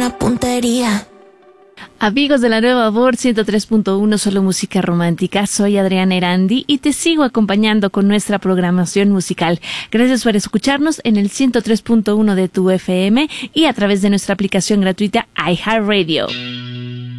buena puntería. Amigos de la Nueva Voz 103.1, solo música romántica, soy Adriana Erandi y te sigo acompañando con nuestra programación musical. Gracias por escucharnos en el 103.1 de tu FM y a través de nuestra aplicación gratuita iHeartRadio.